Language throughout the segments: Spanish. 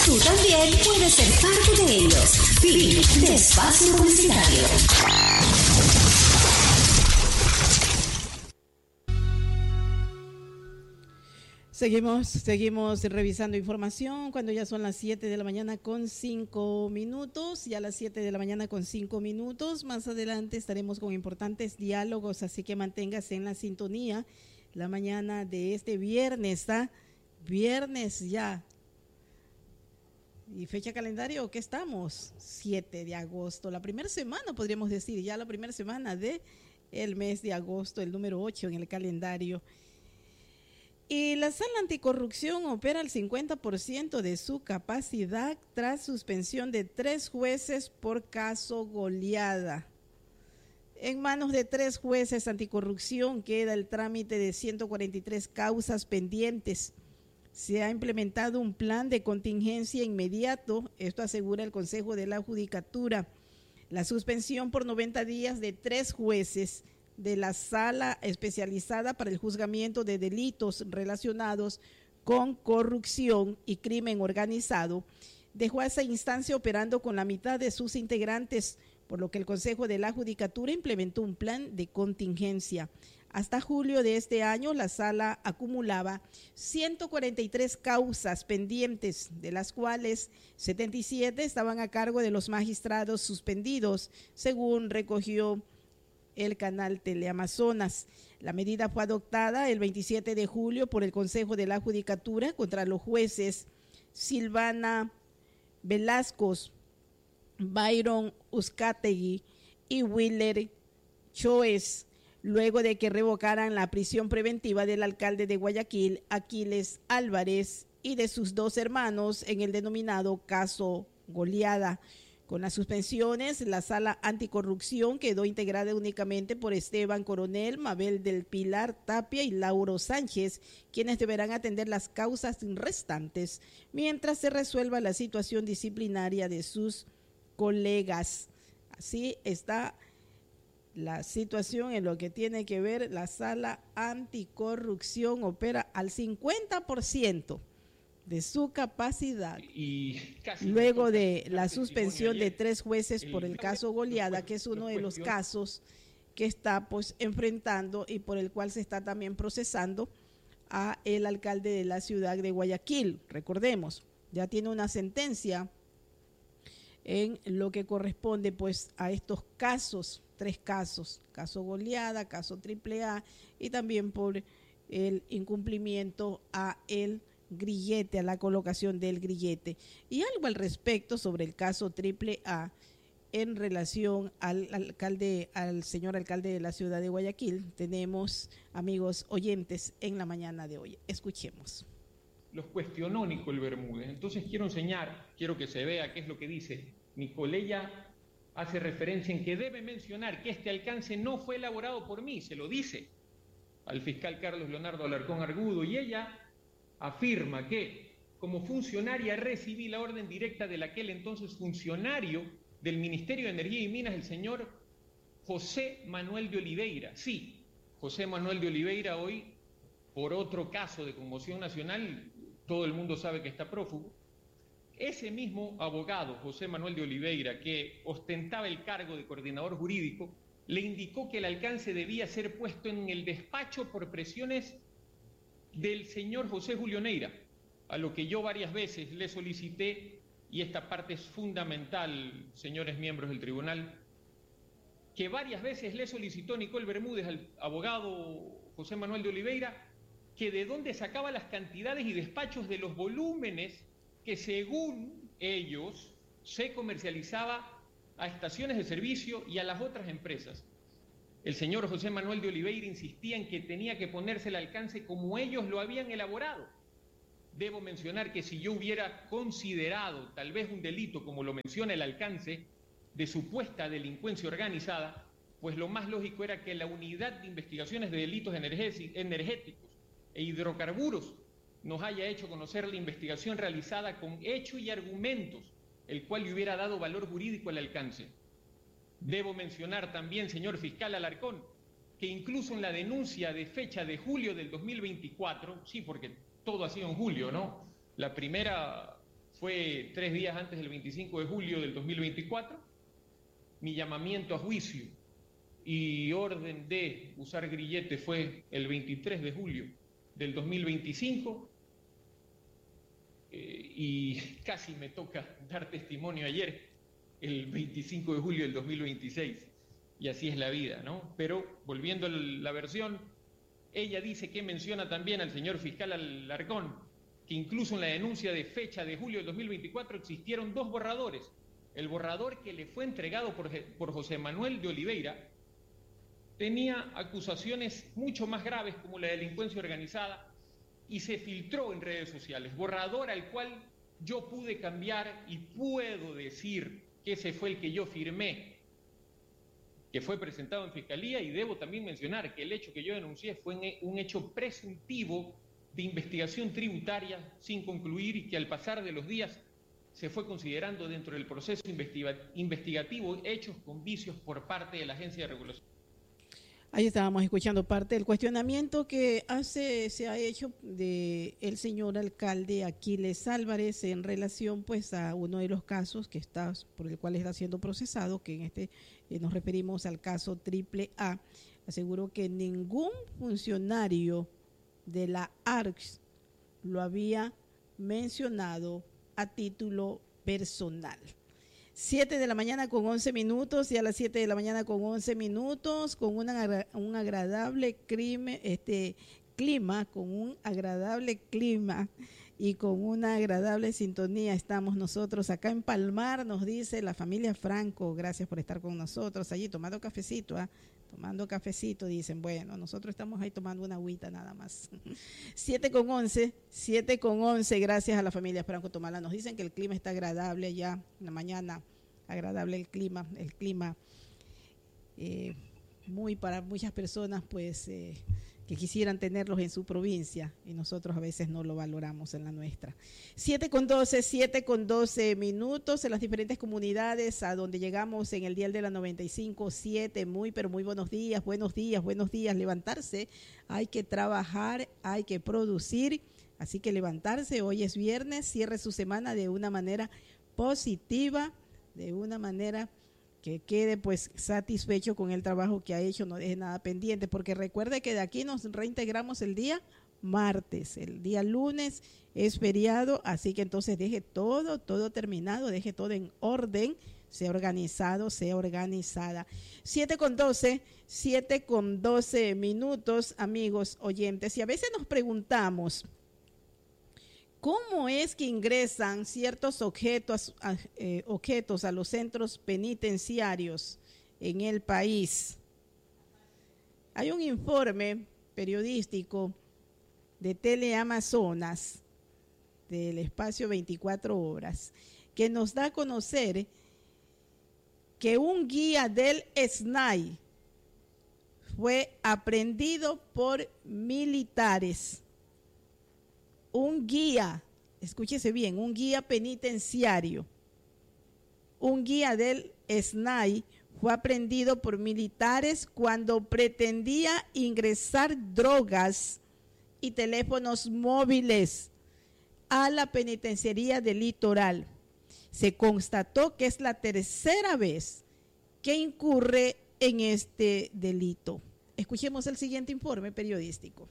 Tú también puedes ser parte de ellos. Fin de espacio publicitario. Seguimos revisando información cuando ya son las 7 de la mañana con 5 minutos. Ya a las 7 de la mañana con 5 minutos. Más adelante estaremos con importantes diálogos, así que manténgase en la sintonía. La mañana de este viernes, ¿está? Viernes ya. ¿Y fecha calendario? ¿Qué estamos? 7 de agosto. La primera semana, podríamos decir, ya la primera semana de el mes de agosto, el número 8 en el calendario. Y la Sala Anticorrupción opera al 50% de su capacidad tras suspensión de 3 jueces por caso Goleada. En manos de 3 jueces anticorrupción queda el trámite de 143 causas pendientes. Se ha implementado un plan de contingencia inmediato, esto asegura el Consejo de la Judicatura. La suspensión por 90 días de 3 jueces de la Sala Especializada para el Juzgamiento de Delitos relacionados con corrupción y crimen organizado dejó a esa instancia operando con la mitad de sus integrantes, por lo que el Consejo de la Judicatura implementó un plan de contingencia. Hasta julio de este año, la sala acumulaba 143 causas pendientes, de las cuales 77 estaban a cargo de los magistrados suspendidos, según recogió el canal Teleamazonas. La medida fue adoptada el 27 de julio por el Consejo de la Judicatura contra los jueces Silvana Velasco, Byron Uzcategui y Willer Choes, luego de que revocaran la prisión preventiva del alcalde de Guayaquil, Aquiles Álvarez, y de sus 2 hermanos en el denominado caso Goleada. Con las suspensiones, la Sala Anticorrupción quedó integrada únicamente por Esteban Coronel, Mabel del Pilar Tapia y Lauro Sánchez, quienes deberán atender las causas restantes, mientras se resuelva la situación disciplinaria de sus colegas. Así está la situación en lo que tiene que ver. La Sala Anticorrupción opera al 50% de su capacidad, luego de la suspensión de 3 jueces por el caso Goleada, que es uno de los casos que está enfrentando y por el cual se está también procesando a el alcalde de la ciudad de Guayaquil. Recordemos, ya tiene una sentencia en lo que corresponde pues a estos casos, 3 casos, caso Goleada, caso AAA y también por el incumplimiento a el grillete, a la colocación del grillete. Y algo al respecto sobre el caso AAA en relación al alcalde, al señor alcalde de la ciudad de Guayaquil. Tenemos, amigos oyentes, en la mañana de hoy. Escuchemos. Los cuestionó Nicole Bermúdez. Entonces quiero que se vea qué es lo que dice. Nicole, ella hace referencia en que debe mencionar que este alcance no fue elaborado por mí, se lo dice al fiscal Carlos Leonardo Alarcón Argudo, y ella afirma que como funcionaria recibí la orden directa del aquel entonces funcionario del Ministerio de Energía y Minas, el señor José Manuel de Oliveira. Sí, José Manuel de Oliveira hoy, por otro caso de conmoción nacional, todo el mundo sabe que está prófugo. Ese mismo abogado, José Manuel de Oliveira, que ostentaba el cargo de coordinador jurídico, le indicó que el alcance debía ser puesto en el despacho por presiones del señor José Julio Neira, a lo que yo varias veces le solicité, y esta parte es fundamental, señores miembros del tribunal, que varias veces le solicitó Nicole Bermúdez al abogado José Manuel de Oliveira que de dónde sacaba las cantidades y despachos de los volúmenes que según ellos se comercializaba a estaciones de servicio y a las otras empresas. El señor José Manuel de Oliveira insistía en que tenía que ponerse el alcance como ellos lo habían elaborado. Debo mencionar que si yo hubiera considerado tal vez un delito, como lo menciona el alcance, de supuesta delincuencia organizada, pues lo más lógico era que la Unidad de Investigaciones de Delitos Energéticos e Hidrocarburos nos haya hecho conocer la investigación realizada con hechos y argumentos, el cual le hubiera dado valor jurídico al alcance. Debo mencionar también, señor fiscal Alarcón, que incluso en la denuncia de fecha de julio del 2024, sí, porque todo ha sido en julio, ¿no? La primera fue 3 días antes del 25 de julio del 2024. Mi llamamiento a juicio y orden de usar grillete fue el 23 de julio del 2025. Y casi me toca dar testimonio ayer, el 25 de julio del 2026. Y así es la vida, ¿no? Pero volviendo a la versión, ella dice que menciona también al señor fiscal Alarcón, que incluso en la denuncia de fecha de julio del 2024 existieron 2 borradores. El borrador que le fue entregado por José Manuel de Oliveira tenía acusaciones mucho más graves como la delincuencia organizada y se filtró en redes sociales. Borrador al cual yo pude cambiar y puedo decir que ese fue el que yo firmé, que fue presentado en Fiscalía, y debo también mencionar que el hecho que yo denuncié fue un hecho presuntivo de investigación tributaria sin concluir y que al pasar de los días se fue considerando dentro del proceso investigativo hechos con vicios por parte de la Agencia de Regulación. Ahí estábamos escuchando parte del cuestionamiento que se ha hecho del señor alcalde Aquiles Álvarez en relación pues a uno de los casos por el cual está siendo procesado, que en este nos referimos al caso AAA. Aseguró que ningún funcionario de la ARCS lo había mencionado a título personal. 7 de la mañana con 11 minutos, y a las 7 de la mañana con 11 minutos, con un agradable clima, y con una agradable sintonía estamos nosotros acá en Palmar, nos dice la familia Franco. Gracias por estar con nosotros allí tomando cafecito, tomando cafecito, dicen. Bueno, nosotros estamos ahí tomando una agüita nada más. 7 con 11, gracias a la familia Franco Tomala. Nos dicen que el clima está agradable allá en la mañana, agradable el clima muy para muchas personas pues que quisieran tenerlos en su provincia, y nosotros a veces no lo valoramos en la nuestra. 7 con 12 minutos en las diferentes comunidades a donde llegamos en el dial de la 95.7. Muy, pero muy buenos días. Levantarse, hay que trabajar, hay que producir, así que levantarse. Hoy es viernes, cierre su semana de una manera positiva, de una manera que quede pues satisfecho con el trabajo que ha hecho, no deje nada pendiente, porque recuerde que de aquí nos reintegramos el día martes, el día lunes es feriado, así que entonces deje todo terminado, deje todo en orden, sea organizado, sea organizada. 7 con 12 minutos, amigos oyentes, y a veces nos preguntamos, ¿cómo es que ingresan ciertos objetos a los centros penitenciarios en el país? Hay un informe periodístico de Teleamazonas, del espacio 24 horas, que nos da a conocer que un guía del SNAI fue aprehendido por militares. Un guía, escúchese bien, un guía penitenciario, un guía del SNAI fue aprehendido por militares cuando pretendía ingresar drogas y teléfonos móviles a la penitenciaría del Litoral. Se constató que es la tercera vez que incurre en este delito. Escuchemos el siguiente informe periodístico.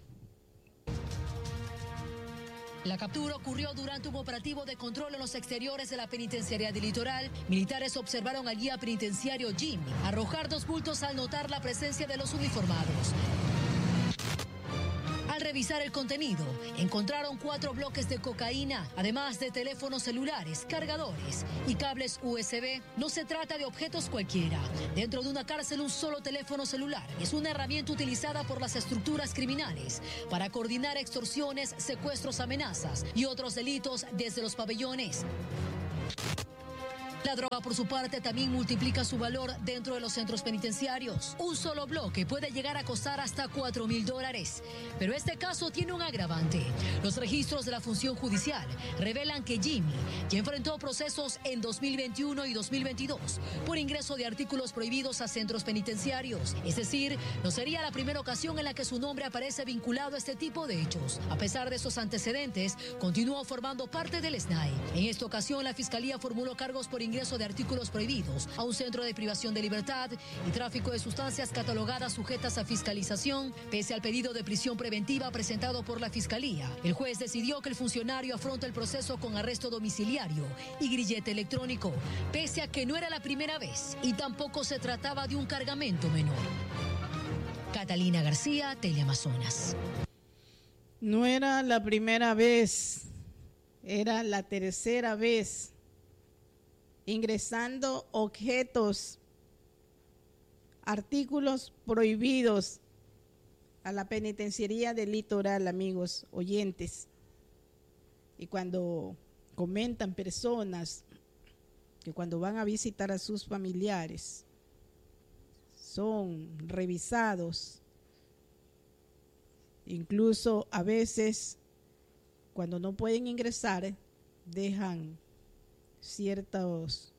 La captura ocurrió durante un operativo de control en los exteriores de la penitenciaría del Litoral. Militares observaron al guía penitenciario Jim arrojar 2 bultos al notar la presencia de los uniformados. Al revisar el contenido, encontraron 4 bloques de cocaína, además de teléfonos celulares, cargadores y cables USB. No se trata de objetos cualquiera. Dentro de una cárcel, un solo teléfono celular es una herramienta utilizada por las estructuras criminales para coordinar extorsiones, secuestros, amenazas y otros delitos desde los pabellones. La droga, por su parte, también multiplica su valor dentro de los centros penitenciarios. Un solo bloque puede llegar a costar hasta $4,000. Pero este caso tiene un agravante. Los registros de la función judicial revelan que Jimmy ya enfrentó procesos en 2021 y 2022 por ingreso de artículos prohibidos a centros penitenciarios. Es decir, no sería la primera ocasión en la que su nombre aparece vinculado a este tipo de hechos. A pesar de esos antecedentes, continuó formando parte del SNAI. En esta ocasión, la Fiscalía formuló cargos por ingreso de artículos prohibidos a un centro de privación de libertad y tráfico de sustancias catalogadas sujetas a fiscalización. Pese al pedido de prisión preventiva presentado por la Fiscalía, el juez decidió que el funcionario afronta el proceso con arresto domiciliario y grillete electrónico, pese a que no era la primera vez y tampoco se trataba de un cargamento menor. Catalina García, Teleamazonas. No era la primera vez, era la tercera vez ingresando objetos, artículos prohibidos a la penitenciaría del Litoral, amigos oyentes. Y cuando comentan personas que cuando van a visitar a sus familiares son revisados, incluso a veces cuando no pueden ingresar dejan ciertos,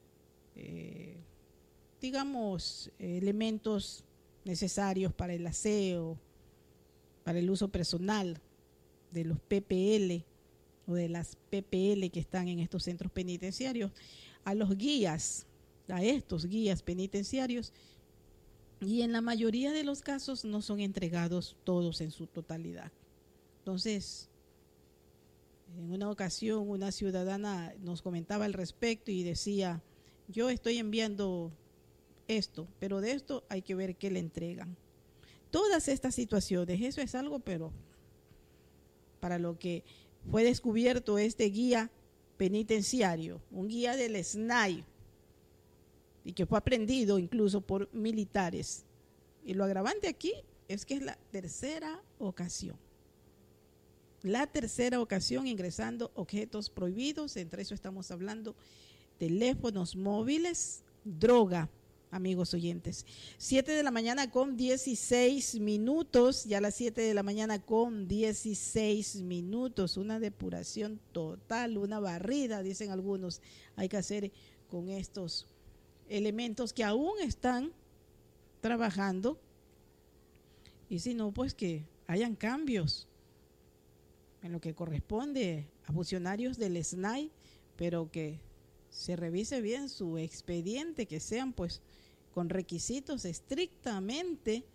elementos necesarios para el aseo, para el uso personal de los PPL o de las PPL que están en estos centros penitenciarios, a los guías, a estos guías penitenciarios, y en la mayoría de los casos no son entregados todos en su totalidad. Entonces, en una ocasión una ciudadana nos comentaba al respecto y decía, yo estoy enviando esto, pero de esto hay que ver qué le entregan. Todas estas situaciones, eso es algo, pero para lo que fue descubierto este guía penitenciario, un guía del SNAI, y que fue aprendido incluso por militares. Y lo agravante aquí es que es la tercera ocasión. La tercera ocasión ingresando objetos prohibidos, entre eso estamos hablando teléfonos móviles, droga, amigos oyentes. 7 de la mañana con 16 minutos, ya a las 7 de la mañana con 16 minutos, una depuración total, una barrida, dicen algunos, hay que hacer con estos elementos que aún están trabajando, y si no, pues que hayan cambios en lo que corresponde a funcionarios del SNAI, pero que se revise bien su expediente, que sean pues con requisitos estrictamente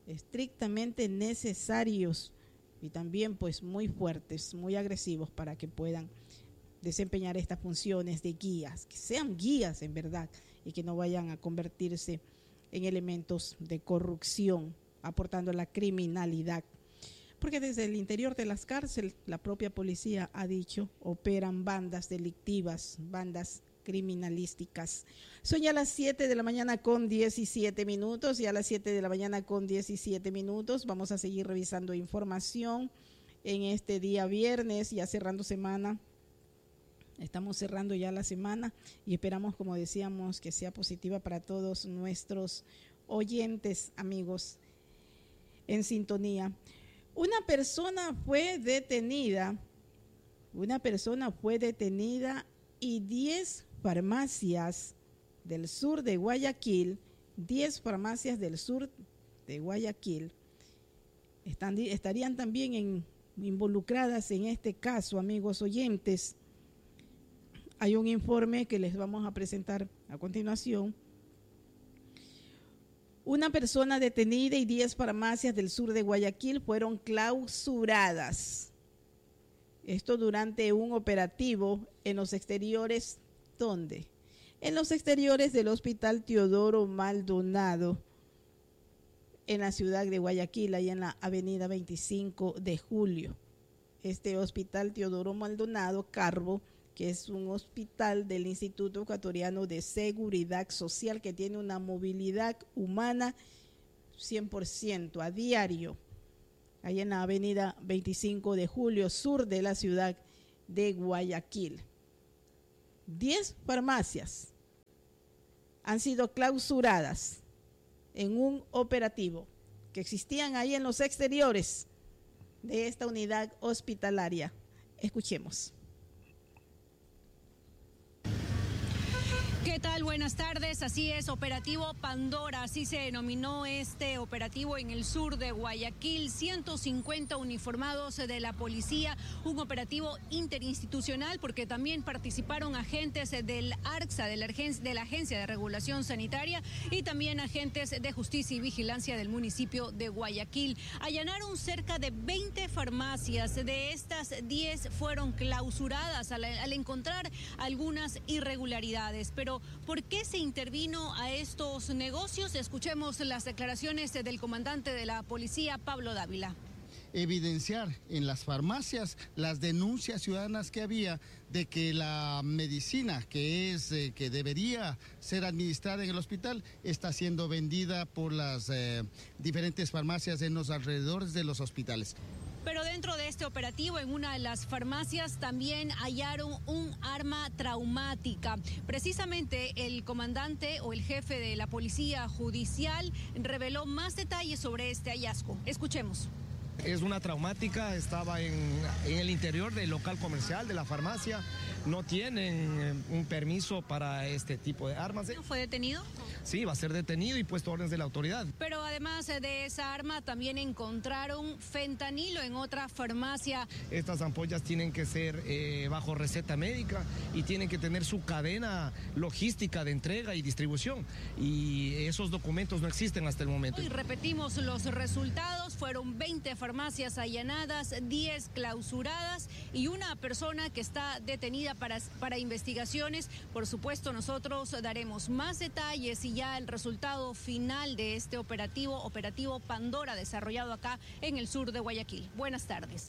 necesarios y también pues muy fuertes, muy agresivos para que puedan desempeñar estas funciones de guías, que sean guías en verdad y que no vayan a convertirse en elementos de corrupción, aportando a la criminalidad. Porque desde el interior de las cárceles, la propia policía ha dicho, operan bandas delictivas, bandas criminalísticas. Son ya las 7 de la mañana con 17 minutos, y a las 7 de la mañana con 17 minutos vamos a seguir revisando información en este día viernes, ya cerrando semana. Estamos cerrando ya la semana y esperamos, como decíamos, que sea positiva para todos nuestros oyentes, amigos, en sintonía. Una persona fue detenida y 10 farmacias del sur de Guayaquil, estarían también involucradas en este caso, amigos oyentes. Hay un informe que les vamos a presentar a continuación. Una persona detenida y 10 farmacias del sur de Guayaquil fueron clausuradas. Esto durante un operativo en los exteriores, ¿dónde? En los exteriores del Hospital Teodoro Maldonado, en la ciudad de Guayaquil, ahí en la avenida 25 de Julio. Este Hospital Teodoro Maldonado, Carbo, que es un hospital del Instituto Ecuatoriano de Seguridad Social, que tiene una movilidad humana 100% a diario, ahí en la avenida 25 de Julio, sur de la ciudad de Guayaquil. 10 farmacias han sido clausuradas en un operativo que existían ahí en los exteriores de esta unidad hospitalaria. Escuchemos. ¿Qué tal? Buenas tardes. Así es, operativo Pandora, así se denominó este operativo en el sur de Guayaquil. 150 uniformados de la policía, un operativo interinstitucional porque también participaron agentes del ARCSA, de la Agencia de Regulación Sanitaria, y también agentes de Justicia y Vigilancia del municipio de Guayaquil. Allanaron cerca de 20 farmacias, de estas 10 fueron clausuradas al encontrar algunas irregularidades. Pero ¿por qué se intervino a estos negocios? Escuchemos las declaraciones del comandante de la policía, Pablo Dávila. Evidenciar en las farmacias las denuncias ciudadanas que había de que la medicina que debería ser administrada en el hospital está siendo vendida por las diferentes farmacias en los alrededores de los hospitales. Pero dentro de este operativo, en una de las farmacias también hallaron un arma traumática. Precisamente el comandante o el jefe de la policía judicial reveló más detalles sobre este hallazgo. Escuchemos. Es una traumática, estaba en el interior del local comercial de la farmacia. No tienen un permiso para este tipo de armas. ¿Fue detenido? Sí, va a ser detenido y puesto a órdenes de la autoridad. Pero además de esa arma también encontraron fentanilo en otra farmacia. Estas ampollas tienen que ser bajo receta médica y tienen que tener su cadena logística de entrega y distribución. Y esos documentos no existen hasta el momento. Y repetimos los resultados, fueron 20 farmacias allanadas, 10 clausuradas y una persona que está detenida para investigaciones. Por supuesto, nosotros daremos más detalles y ya el resultado final de este operativo Pandora, desarrollado acá en el sur de Guayaquil. Buenas tardes.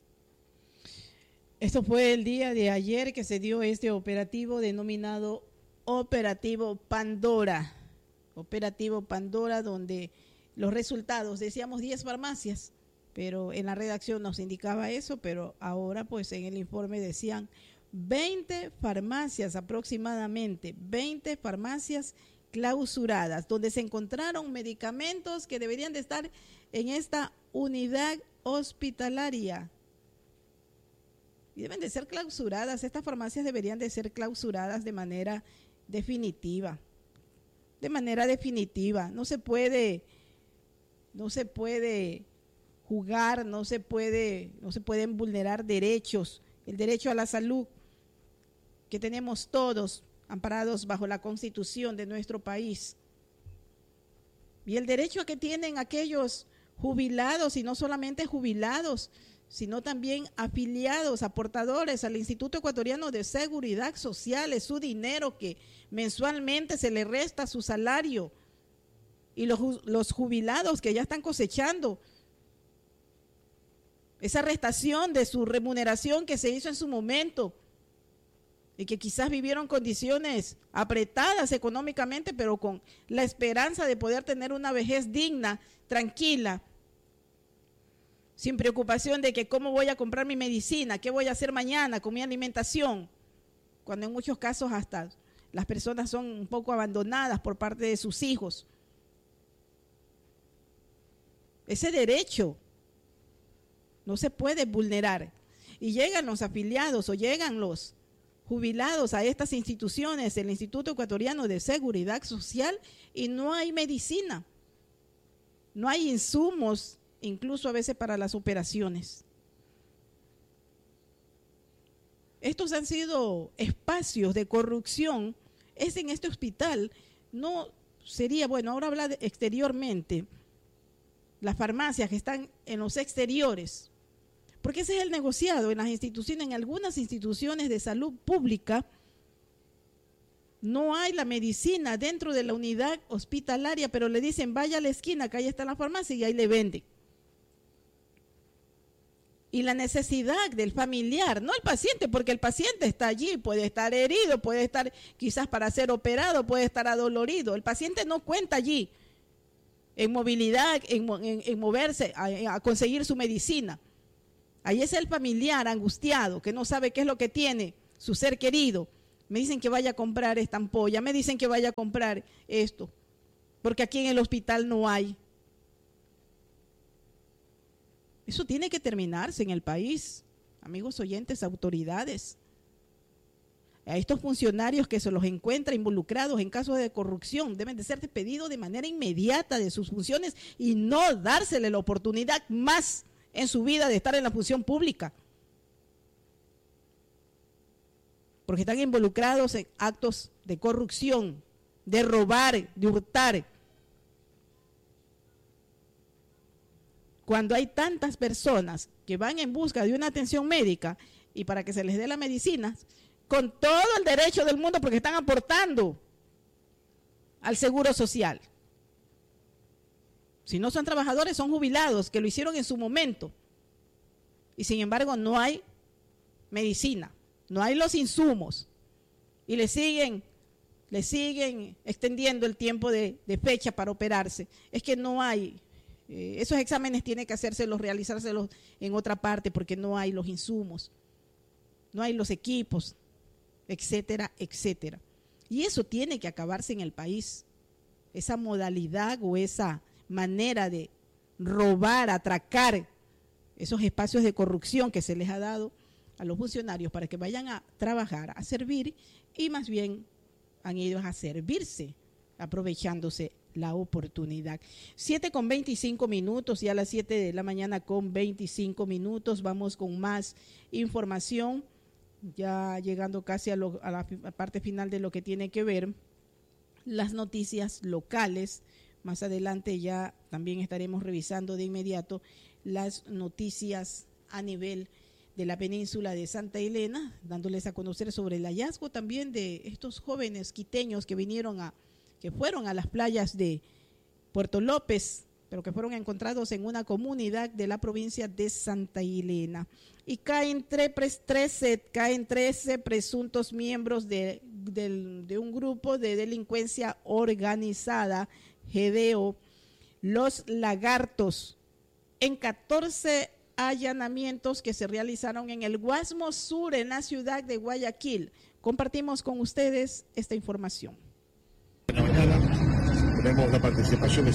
Esto fue el día de ayer que se dio este operativo denominado Operativo Pandora. Operativo Pandora, donde los resultados, decíamos 10 farmacias, pero en la redacción nos indicaba eso, pero ahora pues en el informe decían 20 farmacias aproximadamente, 20 farmacias clausuradas, donde se encontraron medicamentos que deberían de estar en esta unidad hospitalaria. Y deben de ser clausuradas, estas farmacias deberían de ser clausuradas de manera definitiva. De manera definitiva, no se puede jugar, no se pueden vulnerar derechos, el derecho a la salud que tenemos todos amparados bajo la Constitución de nuestro país. Y el derecho a que tienen aquellos jubilados, y no solamente jubilados, sino también afiliados, aportadores al Instituto Ecuatoriano de Seguridad Social, es su dinero que mensualmente se le resta su salario. Y los jubilados que ya están cosechando esa restación de su remuneración que se hizo en su momento y que quizás vivieron condiciones apretadas económicamente, pero con la esperanza de poder tener una vejez digna, tranquila, sin preocupación de que cómo voy a comprar mi medicina, qué voy a hacer mañana con mi alimentación, cuando en muchos casos hasta las personas son un poco abandonadas por parte de sus hijos. Ese derecho no se puede vulnerar. Y llegan los afiliados o llegan los jubilados a estas instituciones, el Instituto Ecuatoriano de Seguridad Social, y no hay medicina, no hay insumos, incluso a veces para las operaciones. Estos han sido espacios de corrupción. Es en este hospital, no sería, bueno, ahora habla exteriormente, las farmacias que están en los exteriores, porque ese es el negociado en las instituciones, en algunas instituciones de salud pública, no hay la medicina dentro de la unidad hospitalaria, pero le dicen vaya a la esquina, que ahí está la farmacia y ahí le venden. Y la necesidad del familiar, no el paciente, porque el paciente está allí, puede estar herido, puede estar quizás para ser operado, puede estar adolorido. El paciente no cuenta allí en movilidad, en moverse, a conseguir su medicina. Ahí es el familiar angustiado, que no sabe qué es lo que tiene su ser querido, Me dicen que vaya a comprar esta ampolla, me dicen que vaya a comprar esto, porque aquí en el hospital no hay. Eso tiene que terminarse en el país, amigos oyentes, autoridades. A estos funcionarios que se los encuentra involucrados en casos de corrupción deben de ser despedidos de manera inmediata de sus funciones y no dársele la oportunidad más en su vida de estar en la función pública. Porque están involucrados en actos de corrupción, de robar, de hurtar. Cuando hay tantas personas que van en busca de una atención médica y para que se les dé la medicina, con todo el derecho del mundo porque están aportando al seguro social. Si no son trabajadores, son jubilados que lo hicieron en su momento. Y sin embargo no hay medicina, no hay los insumos. Y le siguen extendiendo el tiempo de fecha para operarse. Es que no hay, esos exámenes tienen que hacérselos, realizárselos en otra parte porque no hay los insumos, no hay los equipos, etcétera, etcétera. Y eso tiene que acabarse en el país. Esa modalidad o esa manera de robar, atracar esos espacios de corrupción que se les ha dado a los funcionarios para que vayan a trabajar, a servir, y más bien han ido a servirse, aprovechándose la oportunidad. 7:25, y a las 7 de la mañana con 25 minutos vamos con más información, ya llegando casi a la parte final de lo que tiene que ver las noticias locales. Más adelante ya también estaremos revisando de inmediato las noticias a nivel de la península de Santa Elena, dándoles a conocer sobre el hallazgo también de estos jóvenes quiteños que fueron a las playas de Puerto López, pero que fueron encontrados en una comunidad de la provincia de Santa Elena. Y caen 13 presuntos miembros de un grupo de delincuencia organizada, GDO, Los Lagartos, en 14 allanamientos que se realizaron en el Guasmo Sur, en la ciudad de Guayaquil. Compartimos con ustedes esta información. En la mañana tenemos la participación de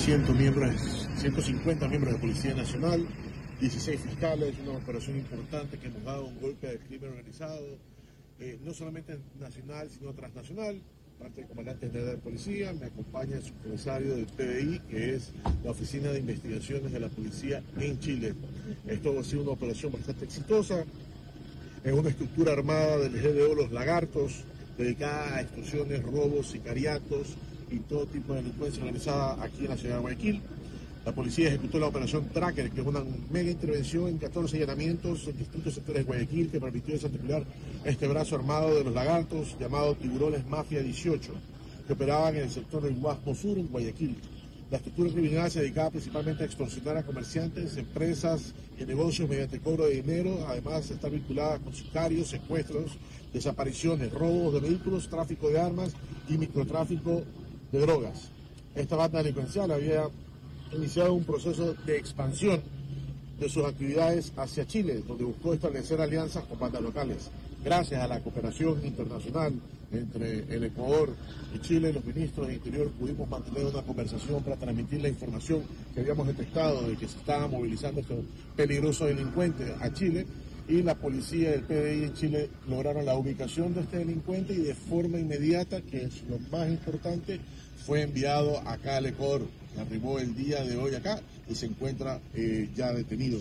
150 miembros de Policía Nacional, 16 fiscales, una operación importante que hemos dado un golpe al crimen organizado, no solamente nacional, sino transnacional. Parte del comandante general de policía, me acompaña el subcomisario del PDI, que es la Oficina de Investigaciones de la Policía en Chile. Esto ha sido una operación bastante exitosa, es una estructura armada del GDO Los Lagartos, dedicada a extorsiones, robos, sicariatos y todo tipo de delincuencia organizada aquí en la ciudad de Guayaquil. La policía ejecutó la operación Tracker, que es una mega intervención en 14 allanamientos en distintos sectores de Guayaquil, que permitió desarticular este brazo armado de los lagartos llamado Tiburones Mafia 18, que operaban en el sector del Guasmo Sur en Guayaquil. La estructura criminal se dedicaba principalmente a extorsionar a comerciantes, empresas y negocios mediante cobro de dinero, además de estar vinculada con sicarios, secuestros, desapariciones, robos de vehículos, tráfico de armas y microtráfico de drogas. Esta banda delincuencial había iniciado un proceso de expansión de sus actividades hacia Chile, donde buscó establecer alianzas con bandas locales. Gracias a la cooperación internacional entre el Ecuador y Chile, los ministros de Interior pudimos mantener una conversación para transmitir la información que habíamos detectado de que se estaba movilizando estos peligrosos delincuentes a Chile, y la policía del PDI en Chile lograron la ubicación de este delincuente y de forma inmediata, que es lo más importante, fue enviado acá al Ecuador. Arribó el día de hoy acá y se encuentra ya detenido.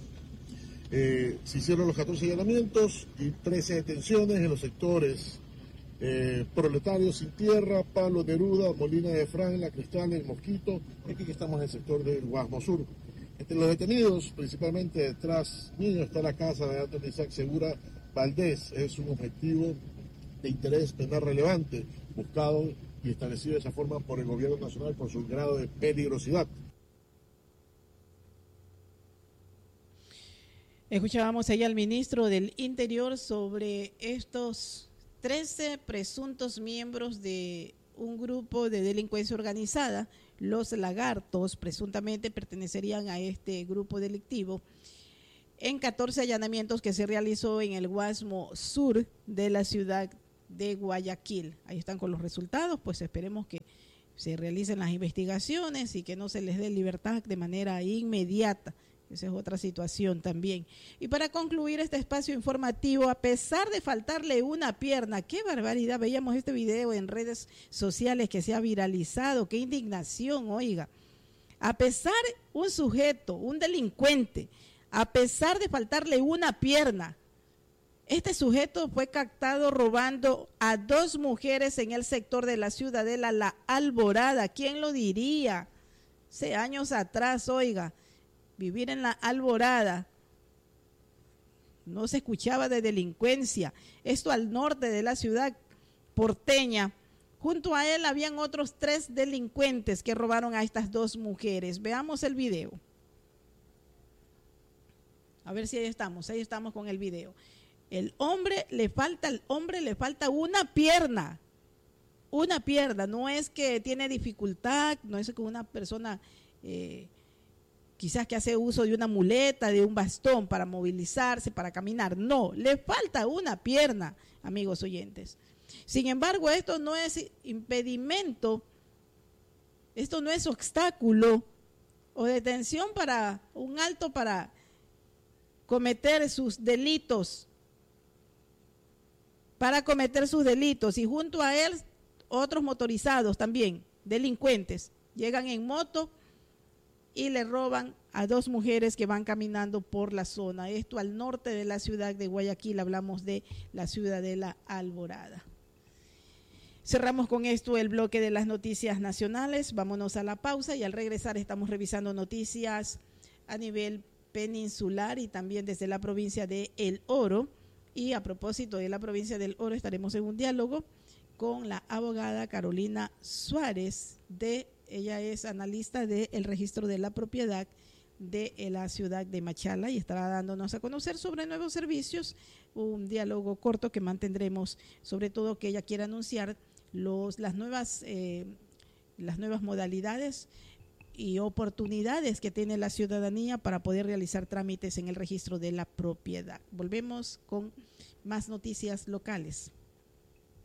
Se hicieron los 14 allanamientos y 13 detenciones en los sectores Proletarios Sin Tierra, Pablo Neruda, Molina de Fran, La Cristal, El Mosquito. Aquí estamos en el sector del Guasmo Sur. Entre los detenidos, principalmente detrás mío, está la casa de Antonio Isaac Segura Valdés. Es un objetivo de interés penal relevante, buscado y establecido de esa forma por el gobierno nacional por su grado de peligrosidad. Escuchábamos ahí al ministro del Interior sobre estos 13 presuntos miembros de un grupo de delincuencia organizada. Los Lagartos presuntamente pertenecerían a este grupo delictivo en 14 allanamientos que se realizó en el Guasmo Sur de la ciudad de Guayaquil. Ahí están con los resultados, pues esperemos que se realicen las investigaciones y que no se les dé libertad de manera inmediata. Esa es otra situación también. Y para concluir este espacio informativo, a pesar de faltarle una pierna, qué barbaridad, veíamos este video en redes sociales que se ha viralizado, qué indignación, oiga. A pesar, un sujeto, un delincuente, a pesar de faltarle una pierna, este sujeto fue captado robando a 2 mujeres en el sector de la Ciudadela La Alborada. ¿Quién lo diría? Hace años atrás, oiga, vivir en La Alborada, no se escuchaba de delincuencia. Esto al norte de la ciudad porteña. Junto a él habían otros 3 delincuentes que robaron a estas 2 mujeres. Veamos el video. A ver si ahí estamos con el video. Al hombre le falta una pierna, no es que tiene dificultad, no es que una persona quizás que hace uso de una muleta, de un bastón para movilizarse, para caminar, no, le falta una pierna, amigos oyentes. Sin embargo, esto no es impedimento, esto no es obstáculo o detención para un alto para cometer sus delitos. Y junto a él otros motorizados también, delincuentes, llegan en moto y le roban a 2 mujeres que van caminando por la zona. Esto al norte de la ciudad de Guayaquil, hablamos de la Ciudadela Alborada. Cerramos con esto el bloque de las noticias nacionales, vámonos a la pausa y al regresar estamos revisando noticias a nivel peninsular y también desde la provincia de El Oro. Y a propósito de la provincia del Oro, estaremos en un diálogo con la abogada Carolina Suárez, ella es analista del registro de la propiedad de la ciudad de Machala y estará dándonos a conocer sobre nuevos servicios, un diálogo corto que mantendremos, sobre todo que ella quiere anunciar las nuevas modalidades y oportunidades que tiene la ciudadanía para poder realizar trámites en el registro de la propiedad. Volvemos con más noticias locales.